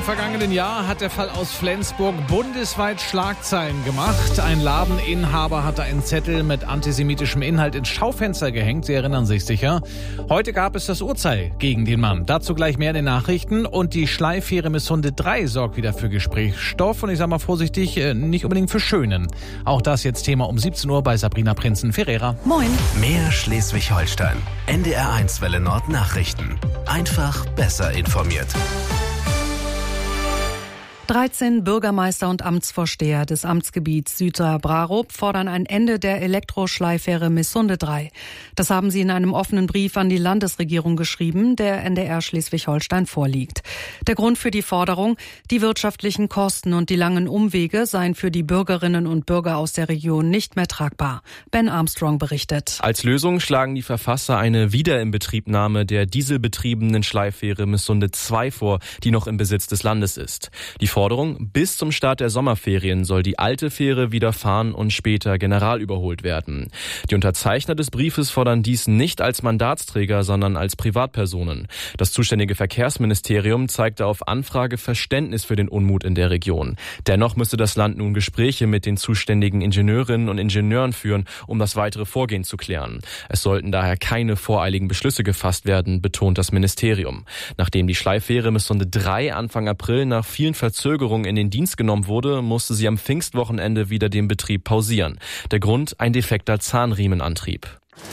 vergangenen Jahr hat der Fall aus Flensburg bundesweit Schlagzeilen gemacht. Ein Ladeninhaber hatte einen Zettel mit antisemitischem Inhalt ins Schaufenster gehängt. Sie erinnern sich sicher. Heute gab es das Urteil gegen den Mann. Dazu gleich mehr in den Nachrichten. Und die Schleifähre Missunde 3 sorgt wieder für Gesprächsstoff. Und ich sage mal vorsichtig, nicht unbedingt für Schönen. Auch das jetzt Thema um 17 Uhr bei Sabrina Prinzen-Ferreira. Moin. Mehr Schleswig-Holstein. NDR1 Welle Nord Nachrichten. Einfach besser informiert. 13 Bürgermeister und Amtsvorsteher des Amtsgebiets Südsaar-Brarup fordern ein Ende der Elektroschleifähre Missunde 3. Das haben sie in einem offenen Brief an die Landesregierung geschrieben, der NDR Schleswig-Holstein vorliegt. Der Grund für die Forderung: die wirtschaftlichen Kosten und die langen Umwege seien für die Bürgerinnen und Bürger aus der Region nicht mehr tragbar. Ben Armstrong berichtet. Als Lösung schlagen die Verfasser eine Wiederinbetriebnahme der dieselbetriebenen Schleifähre Missunde 2 vor, die noch im Besitz des Landes ist. Die Forderung: bis zum Start der Sommerferien soll die alte Fähre wieder fahren und später generalüberholt werden. Die Unterzeichner des Briefes fordern dies nicht als Mandatsträger, sondern als Privatpersonen. Das zuständige Verkehrsministerium zeigte auf Anfrage Verständnis für den Unmut in der Region. Dennoch müsste das Land nun Gespräche mit den zuständigen Ingenieurinnen und Ingenieuren führen, um das weitere Vorgehen zu klären. Es sollten daher keine voreiligen Beschlüsse gefasst werden, betont das Ministerium. Nachdem die Schleifähre Missunde 3 Anfang April nach vielen Verzögerungen in den Dienst genommen wurde, musste sie am Pfingstwochenende wieder den Betrieb pausieren. Der Grund: ein defekter Zahnriemenantrieb.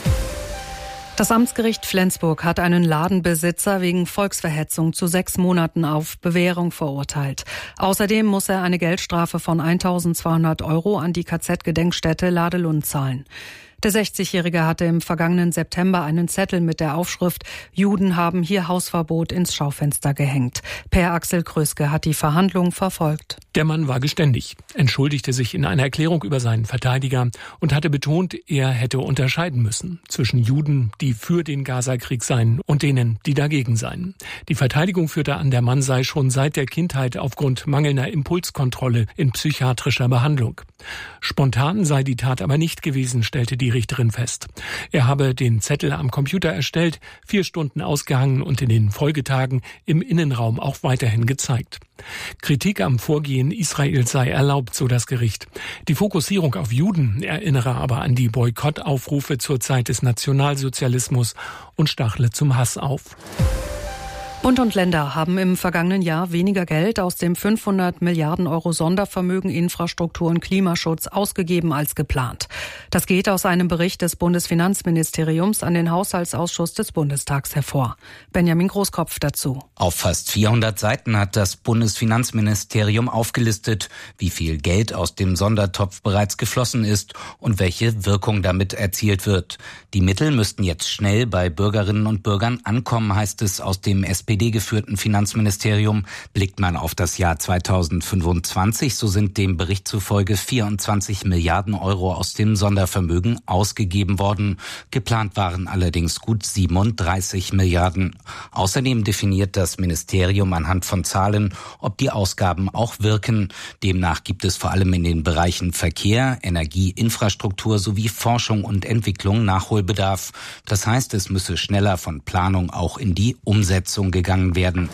Das Amtsgericht Flensburg hat einen Ladenbesitzer wegen Volksverhetzung zu 6 Monaten auf Bewährung verurteilt. Außerdem muss er eine Geldstrafe von 1.200 € an die KZ-Gedenkstätte Ladelund zahlen. Der 60-Jährige hatte im vergangenen September einen Zettel mit der Aufschrift „Juden haben hier Hausverbot" ins Schaufenster gehängt. Per Axel Kröske hat die Verhandlung verfolgt. Der Mann war geständig, entschuldigte sich in einer Erklärung über seinen Verteidiger und hatte betont, er hätte unterscheiden müssen zwischen Juden, die für den Gaza-Krieg seien, und denen, die dagegen seien. Die Verteidigung führte an, der Mann sei schon seit der Kindheit aufgrund mangelnder Impulskontrolle in psychiatrischer Behandlung. Spontan sei die Tat aber nicht gewesen, stellte die Richterin fest. Er habe den Zettel am Computer erstellt, 4 Stunden ausgehangen und in den Folgetagen im Innenraum auch weiterhin gezeigt. Kritik am Vorgehen Israels sei erlaubt, so das Gericht. Die Fokussierung auf Juden erinnere aber an die Boykottaufrufe zur Zeit des Nationalsozialismus und stachle zum Hass auf. Bund und Länder haben im vergangenen Jahr weniger Geld aus dem 500 Milliarden € Sondervermögen Infrastruktur und Klimaschutz ausgegeben als geplant. Das geht aus einem Bericht des Bundesfinanzministeriums an den Haushaltsausschuss des Bundestags hervor. Benjamin Großkopf dazu. Auf fast 400 Seiten hat das Bundesfinanzministerium aufgelistet, wie viel Geld aus dem Sondertopf bereits geflossen ist und welche Wirkung damit erzielt wird. Die Mittel müssten jetzt schnell bei Bürgerinnen und Bürgern ankommen, heißt es aus dem SPD-geführten Finanzministerium. Blickt man auf das Jahr 2025, so sind dem Bericht zufolge 24 Milliarden € aus dem Sondervermögen ausgegeben worden. Geplant waren allerdings gut 37 Milliarden. Außerdem definiert das Ministerium anhand von Zahlen, ob die Ausgaben auch wirken. Demnach gibt es vor allem in den Bereichen Verkehr, Energie, Infrastruktur sowie Forschung und Entwicklung Nachholbedarf. Das heißt, es müsse schneller von Planung auch in die Umsetzung gegangen werden.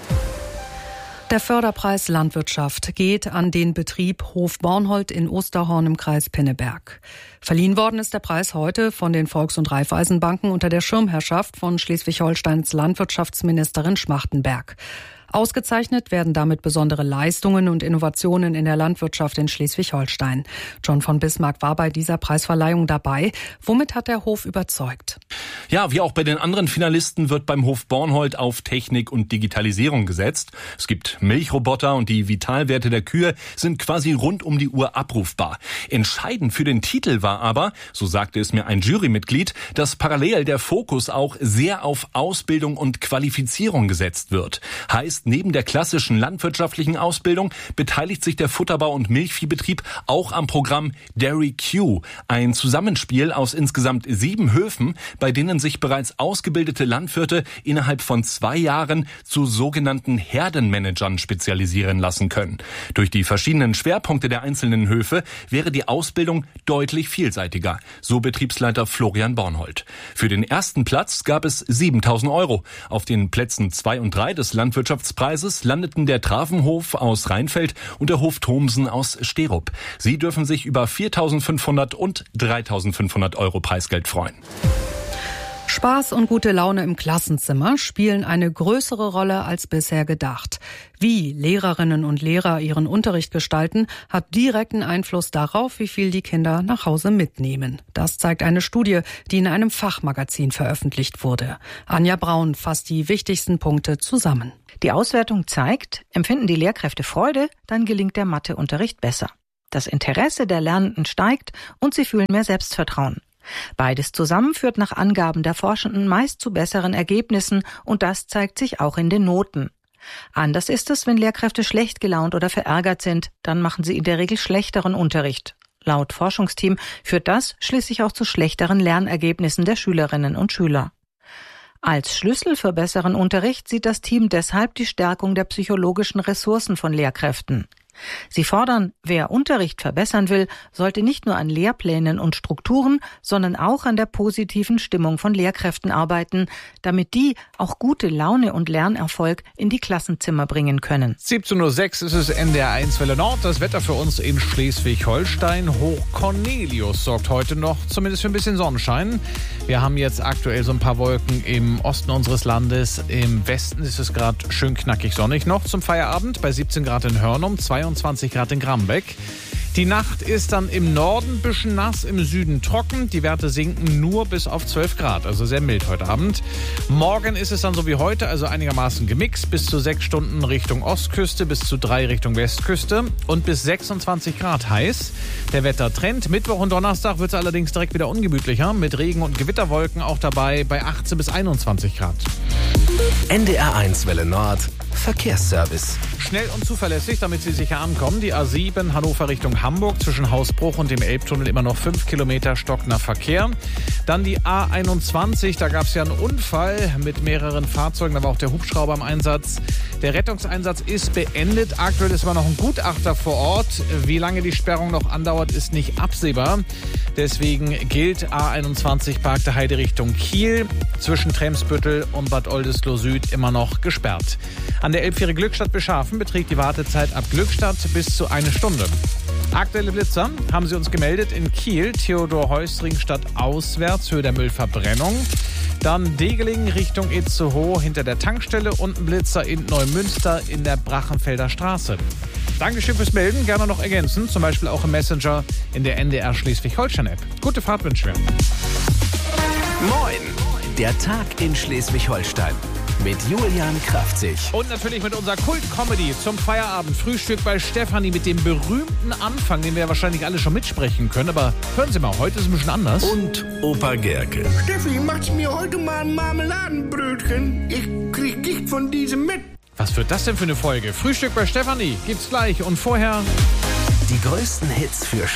Der Förderpreis Landwirtschaft geht an den Betrieb Hof Bornhold in Osterhorn im Kreis Pinneberg. Verliehen worden ist der Preis heute von den Volks- und Raiffeisenbanken unter der Schirmherrschaft von Schleswig-Holsteins Landwirtschaftsministerin Schmachtenberg. Ausgezeichnet werden damit besondere Leistungen und Innovationen in der Landwirtschaft in Schleswig-Holstein. John von Bismarck war bei dieser Preisverleihung dabei. Womit hat der Hof überzeugt? Ja, wie auch bei den anderen Finalisten wird beim Hof Bornhold auf Technik und Digitalisierung gesetzt. Es gibt Milchroboter und die Vitalwerte der Kühe sind quasi rund um die Uhr abrufbar. Entscheidend für den Titel war aber, so sagte es mir ein Jurymitglied, dass parallel der Fokus auch sehr auf Ausbildung und Qualifizierung gesetzt wird. Heißt, neben der klassischen landwirtschaftlichen Ausbildung beteiligt sich der Futterbau- und Milchviehbetrieb auch am Programm Dairy Q, ein Zusammenspiel aus insgesamt 7 Höfen, bei denen sich bereits ausgebildete Landwirte innerhalb von 2 Jahren zu sogenannten Herdenmanagern spezialisieren lassen können. Durch die verschiedenen Schwerpunkte der einzelnen Höfe wäre die Ausbildung deutlich vielseitiger, so Betriebsleiter Florian Bornhold. Für den ersten Platz gab es 7.000 €. Auf den Plätzen 2 und 3 des Landwirtschaftsministeriums Preises landeten der Travenhof aus Rheinfeld und der Hof Thomsen aus Sterup. Sie dürfen sich über 4.500 und 3.500 Euro Preisgeld freuen. Spaß und gute Laune im Klassenzimmer spielen eine größere Rolle als bisher gedacht. Wie Lehrerinnen und Lehrer ihren Unterricht gestalten, hat direkten Einfluss darauf, wie viel die Kinder nach Hause mitnehmen. Das zeigt eine Studie, die in einem Fachmagazin veröffentlicht wurde. Anja Braun fasst die wichtigsten Punkte zusammen. Die Auswertung zeigt, empfinden die Lehrkräfte Freude, dann gelingt der Matheunterricht besser. Das Interesse der Lernenden steigt und sie fühlen mehr Selbstvertrauen. Beides zusammen führt nach Angaben der Forschenden meist zu besseren Ergebnissen und das zeigt sich auch in den Noten. Anders ist es, wenn Lehrkräfte schlecht gelaunt oder verärgert sind, dann machen sie in der Regel schlechteren Unterricht. Laut Forschungsteam führt das schließlich auch zu schlechteren Lernergebnissen der Schülerinnen und Schüler. Als Schlüssel für besseren Unterricht sieht das Team deshalb die Stärkung der psychologischen Ressourcen von Lehrkräften. Sie fordern, wer Unterricht verbessern will, sollte nicht nur an Lehrplänen und Strukturen, sondern auch an der positiven Stimmung von Lehrkräften arbeiten, damit die auch gute Laune und Lernerfolg in die Klassenzimmer bringen können. 17:06 Uhr ist es NDR1 Welle Nord. Das Wetter für uns in Schleswig-Holstein. Hoch Cornelius sorgt heute noch zumindest für ein bisschen Sonnenschein. Wir haben jetzt aktuell so ein paar Wolken im Osten unseres Landes. Im Westen ist es gerade schön knackig sonnig noch zum Feierabend bei 17 Grad in Hörnum, 22 Grad in Grambeck. Die Nacht ist dann im Norden ein bisschen nass, im Süden trocken. Die Werte sinken nur bis auf 12 Grad, also sehr mild heute Abend. Morgen ist es dann so wie heute, also einigermaßen gemixt. Bis zu 6 Stunden Richtung Ostküste, bis zu 3 Richtung Westküste und bis 26 Grad heiß. Der Wettertrend. Mittwoch und Donnerstag wird es allerdings direkt wieder ungemütlicher, mit Regen- und Gewitterwolken auch dabei bei 18 bis 21 Grad. NDR1 Welle Nord. Verkehrsservice. Schnell und zuverlässig, damit Sie sicher ankommen. Die A7 Hannover Richtung Hamburg zwischen Hausbruch und dem Elbtunnel immer noch 5 Kilometer stockender Verkehr. Dann die A21, da gab es ja einen Unfall mit mehreren Fahrzeugen, da war auch der Hubschrauber im Einsatz. Der Rettungseinsatz ist beendet. Aktuell ist aber noch ein Gutachter vor Ort. Wie lange die Sperrung noch andauert, ist nicht absehbar. Deswegen gilt A21 Parkte Heide Richtung Kiel zwischen Tremsbüttel und Bad Oldesloe Süd immer noch gesperrt. An der Elbfähre Glückstadt-Beschafen beträgt die Wartezeit ab Glückstadt bis zu 1 Stunde. Aktuelle Blitzer haben sie uns gemeldet in Kiel, Theodor-Heuss-Ring stadtauswärts, Höhe der Müllverbrennung. Dann Degeling Richtung Itzehoe hinter der Tankstelle und ein Blitzer in Neumünster in der Brachenfelder Straße. Dankeschön fürs Melden, gerne noch ergänzen, zum Beispiel auch im Messenger in der NDR Schleswig-Holstein-App. Gute Fahrt wünschen wir. Moin, der Tag in Schleswig-Holstein. Mit Julian Kraftzig. Und natürlich mit unserer Kult-Comedy zum Feierabend. Frühstück bei Stefanie mit dem berühmten Anfang, den wir wahrscheinlich alle schon mitsprechen können. Aber hören Sie mal, heute ist es ein bisschen anders. Und Opa Gerke. Steffi, macht mir heute mal ein Marmeladenbrötchen. Ich krieg Gicht von diesem mit. Was wird das denn für eine Folge? Frühstück bei Stefanie gibt's gleich. Und vorher die größten Hits für